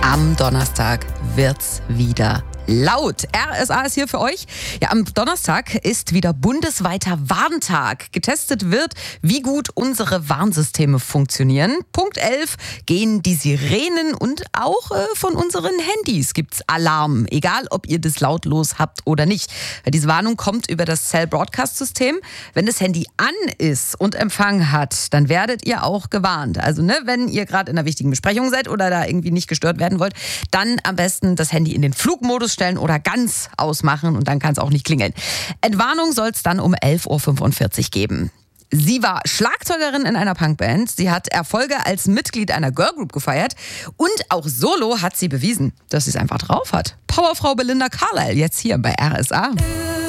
Am Donnerstag wird's wieder laut. RSA ist hier für euch. Ja, am Donnerstag ist wieder bundesweiter Warntag. Getestet wird, wie gut unsere Warnsysteme funktionieren. Punkt 11 gehen die Sirenen und auch von unseren Handys gibt's Alarm. Egal, ob ihr das lautlos habt oder nicht. Diese Warnung kommt über das Cell Broadcast System. Wenn das Handy an ist und Empfang hat, dann werdet ihr auch gewarnt. Also wenn ihr gerade in einer wichtigen Besprechung seid oder da irgendwie nicht gestört werden wollt, dann am besten das Handy in den Flugmodus stellen oder ganz ausmachen und dann kann es auch nicht klingeln. Entwarnung soll es dann um 11.45 Uhr geben. Sie war Schlagzeugerin in einer Punkband. Sie hat Erfolge als Mitglied einer Girlgroup gefeiert. Und auch solo hat sie bewiesen, dass sie es einfach drauf hat. Powerfrau Belinda Carlisle, jetzt hier bei RSA.